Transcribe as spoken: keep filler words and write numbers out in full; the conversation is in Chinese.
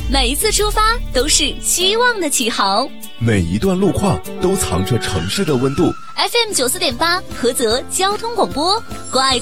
每一次出发都是希望的起航， 每一段路况都藏着城市的温度。 F M 九四点八，菏泽交通广播，关爱